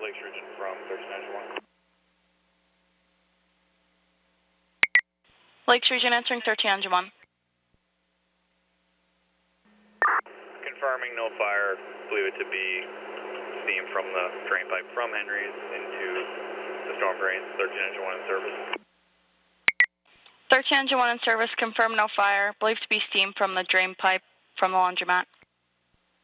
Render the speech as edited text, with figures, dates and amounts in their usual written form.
Lakes Region from 1391. Lakes Region answering 1391. Confirming no fire. Believe it to be steam from the drain pipe from Henry's into the storm drains. 1391 in service. 1391 in service. Confirm no fire. Believed to be steam from the drain pipe from the laundromat.